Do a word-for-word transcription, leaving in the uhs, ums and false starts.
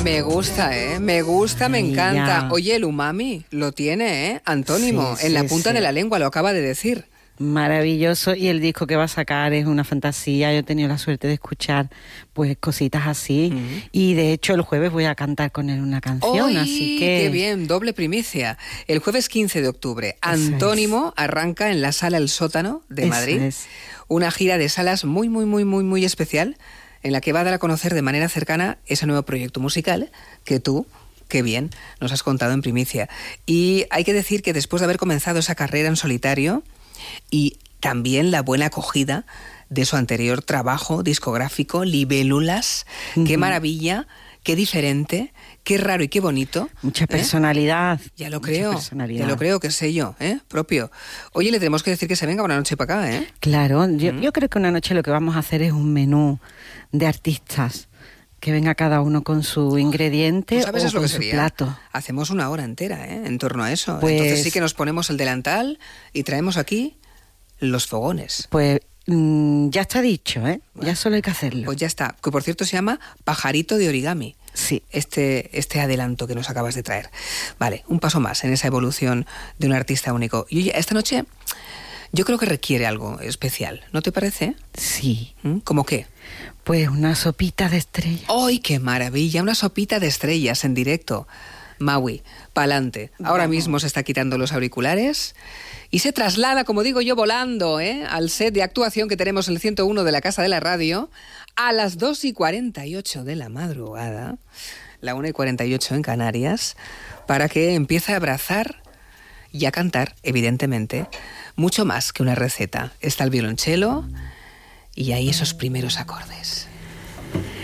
Me gusta, ¿eh? Me gusta, me encanta. Oye, el umami lo tiene, ¿eh? Antónimo, Sí, en la sí, punta sí. de la lengua, lo acaba de decir. Maravilloso, y el disco que va a sacar es una fantasía. Yo he tenido la suerte de escuchar pues cositas así, uh-huh. y de hecho el jueves voy a cantar con él una canción. ¡Ay, así que qué bien! Doble primicia. El jueves quince de octubre, Antónimo es. arranca en la Sala El Sótano de Eso Madrid, es. una gira de salas muy, muy, muy, muy, muy especial, en la que va a dar a conocer de manera cercana ese nuevo proyecto musical que tú, qué bien, nos has contado en primicia. Y hay que decir que después de haber comenzado esa carrera en solitario, y también la buena acogida de su anterior trabajo discográfico, Libélulas. Uh-huh. Qué maravilla, qué diferente, qué raro y qué bonito. Mucha personalidad. ¿Eh? Ya lo creo, ya lo creo, qué sé yo, ¿eh? Propio. Oye, le tenemos que decir que se venga una noche para acá, ¿eh? Claro, yo, uh-huh. yo creo que una noche lo que vamos a hacer es un menú de artistas. Que venga cada uno con su ingrediente ¿sabes o es lo con que su sería? plato. Hacemos una hora entera, ¿eh? En torno a eso. Pues, entonces sí que nos ponemos el delantal y traemos aquí los fogones. Pues mmm, ya está dicho, ¿eh? Bueno, ya solo hay que hacerlo. Pues ya está. Que por cierto se llama Pajarito de Origami. Sí. Este, este adelanto que nos acabas de traer. Vale, un paso más en esa evolución de un artista único. Y oye, esta noche yo creo que requiere algo especial, ¿no te parece? Sí. ¿Mm? ¿Cómo qué? Pues una sopita de estrellas. ¡Ay, qué maravilla! Una sopita de estrellas en directo. Maui, pa'lante. Ahora Vamos. mismo se está quitando los auriculares y se traslada, como digo yo, volando, ¿eh? al set de actuación que tenemos en el ciento uno de la Casa de la Radio a las dos y cuarenta y ocho de la madrugada, la una y cuarenta y ocho en Canarias, para que empiece a abrazar y a cantar, evidentemente, mucho más que una receta. Está el violonchelo y ahí esos primeros acordes.